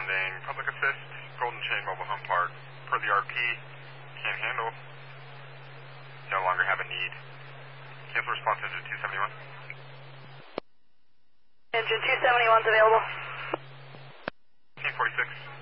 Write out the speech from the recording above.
responding, public assist, Golden Chain Mobile Home Park, per the RP, can't handle, no longer have a need. Cancel response engine 271. Engine 271's available. 1846.